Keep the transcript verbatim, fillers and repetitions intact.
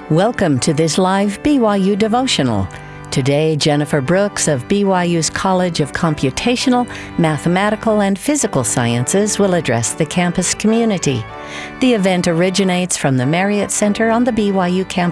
Welcome to this live B Y U devotional. Today, Jennifer Brooks of B Y U's College of Computational, Mathematical, and Physical Sciences will address the campus community. The event originates from the Marriott Center on the B Y U campus